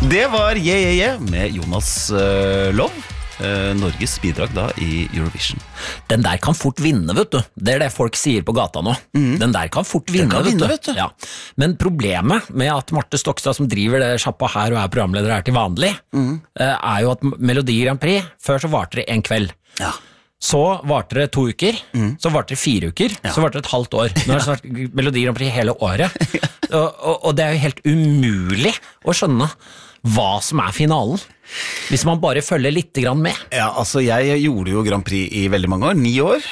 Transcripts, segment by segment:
Det var med Jonas Lov, Norges bidrag da i Eurovision. Den der kan fort vinne, vet du. Det det folk sier på gata nå. Den der kan fort vinne, vet du. Ja. Men problemet med at Marte Stokstad, som driver det sjappa her og programleder her til vanlig, jo at Melodi Grand Prix, før så varte det en kveld. Ja. Så varte det 2 uker, så varte det 4 uker, så varte det et halvt år. Nå det snart Melodi Grand Prix hele året. Og det jo helt umulig å skjønne hva som finalen, hvis man bare følger litt grann med. Ja, altså jeg gjorde jo Grand Prix i veldig mange år, 9 år,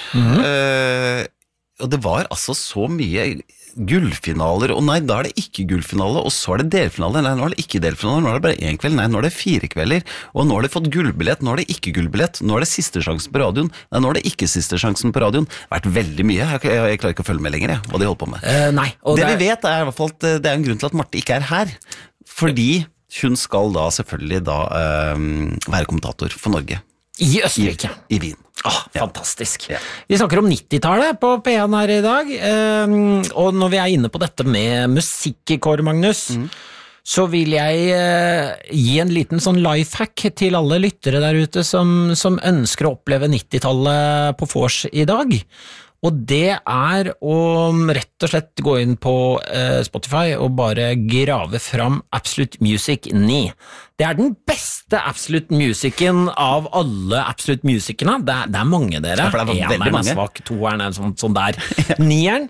og det var altså så mye gullfinaler, og nei, da det ikke gullfinale, og så det delfinale, nei, nå det ikke delfinale, nå det bare 1 kveld, nei, nå det 4 kvelder, og nå har de fått gullbillett, nå det ikke gullbillett, nå det siste sjansen på radioen, nei, nå det ikke siste sjansen på radioen. Det har vært veldig mye, jeg klarer ikke å følge med lenger, hva de holder på med. Nei. Det vi vet i hvert fall at det en grunn til at Marte ikke her, fordi hun skal da selvfølgelig da være kommentator for Norge. I Østerrike. I Wien. Fantastisk. Ja. Vi snakker om 90-tallet på P1 her i dag, og når vi inne på dette med musikk i Kåre Magnus, så vil jeg gi en liten sånn lifehack til alle lyttere der ute som ønsker å oppleve 90-tallet på vors i dag. Og det å rett og slett gå inn på Spotify og bare grave fram Absolute Music 9. Det den beste Absolute Musicen av alle Absolute Musicene. Det mange dere. Ja, for det veldig mange. Svak, 2 sånn der. 9-eren,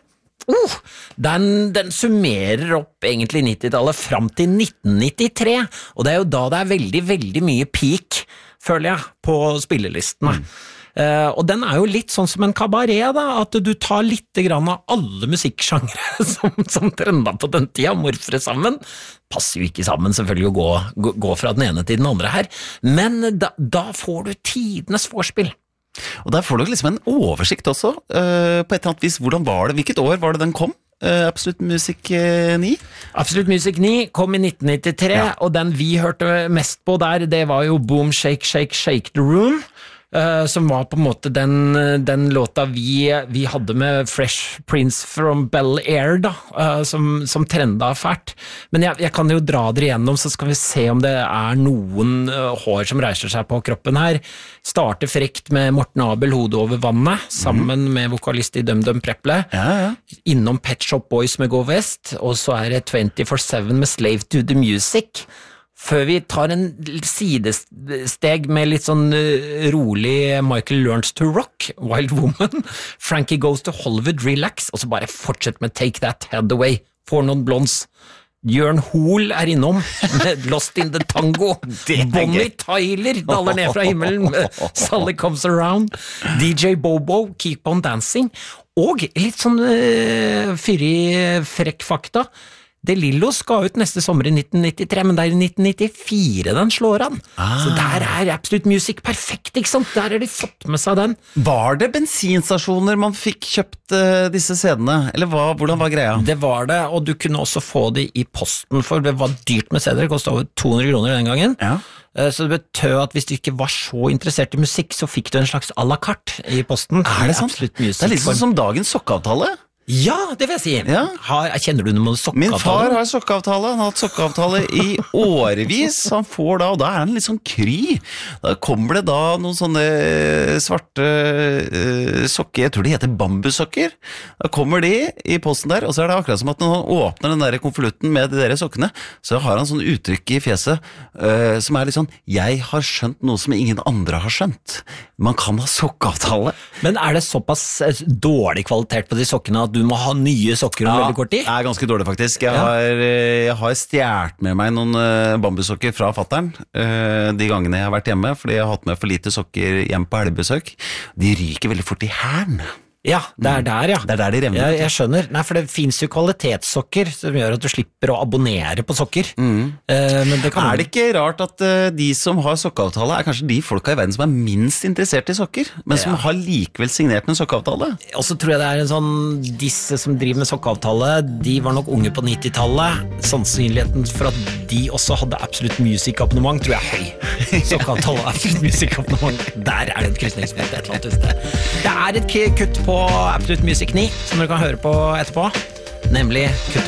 den summerer opp egentlig 90-tallet fram til 1993. Og det jo da det veldig, veldig mye peak, føler jeg, på spillelistene. Og den jo litt sånn som en kabaret da, at du tar litt grann av alle musikksjangre som trenda på den tida, morfre sammen, passer jo ikke sammen selvfølgelig å gå fra den ene til den andre her, men da får du tidenes vorspiel. Og der får du liksom en oversikt også, på et eller annet vis, hvordan var det, hvilket år var det den kom? Absolute Music 9? Absolute Music 9 kom i 1993, og den vi hørte mest på der, det var jo Boom, Shake, Shake, Shake the Room, som var på en måte den låta vi hadde med Fresh Prince from Bel-Air da, som trenda fælt. Men jeg kan jo dra dere igjennom, så skal vi se om det noen hår som reiser seg på kroppen her. Starte frekt med Morten Abel, Hodet over vannet, sammen med vokalist i Dum Dum Preple. Innom Pet Shop Boys med Go West, og så det 24/7 med Slave to the Music. Før vi tar en sidesteg med litt sånn rolig Michael Learns to Rock, Wild Woman, Frankie Goes to Hollywood, Relax, og så bare fortsett med Take That Head Away, For Noen Blondes. Jørn Hoel innom med Lost in the Tango. Bonnie Tyler daler ned fra himmelen med Sally Comes Around. DJ Bobo, Keep on Dancing. Og litt sånn fyrig frekk fakta. De Lillo skal ut neste sommer i 1993, men det i 1994 den slår an. Så der Absolute Music perfekt, ikke sant? Der de fått med seg den. Var det bensinstasjoner man fikk kjøpt disse CD-ene? Eller hvordan var greia? Det var det, og du kunne også få det i posten, for det var dyrt med CD, det kostet over 200 kroner den gangen. Ja. Så det betød at hvis du ikke var så interessert i musikk, så fikk du en slags à la carte i posten. Det sant? Absolute Music. Det litt sånn som dagens sokkeavtale. Ja, det vil jeg si. Ja. Kjenner du noe sokkeavtale? Min far har sokkeavtale, han har hatt sokkeavtale i årevis, han får da, og da han litt sånn kry. Da kommer det da noen sånne svarte sokker, jeg tror de heter bambussokker. Da kommer de i posten der, og så det akkurat som at når han åpner den der konvolutten med de der sokkene, så har han sånn uttrykk i fjeset, som litt sånn, jeg har skjønt noe som ingen andre har skjønt. Man kan ha sokkeavtale. Men det såpass dårlig kvalitet på de sokkene at du må ha nye sokker om veldig kort tid? Det ganske dårlig faktisk. Jeg har stjert med meg noen bambussokker fra fatteren de gangene jeg har vært hjemme, fordi jeg har hatt med for lite sokker hjem på helgebesøk. De ryker veldig fort i hæren. Ja, det der, ja. Det der de revner. Jeg skjønner. Nei, for det finnes jo kvalitetssokker som gjør at du slipper å abonnere på sokker. Men det det ikke rart at de som har sokkeavtale kanskje de folka i verden som minst interessert i sokker, men som har likevel signert en sokkeavtale? Og så tror jeg det en sånn, disse som driver med sokkeavtale, de var nok unge på 90-tallet. Sannsynligheten for at de også hadde Absolute Music-abonnement tror jeg høy. Sokkeavtale og Absolute Music-abonnement. Der det et krysningspunkt, et eller annet sted. Det et kutt på Absolute Music 9, som dere kan høre på etterpå, nemlig kutt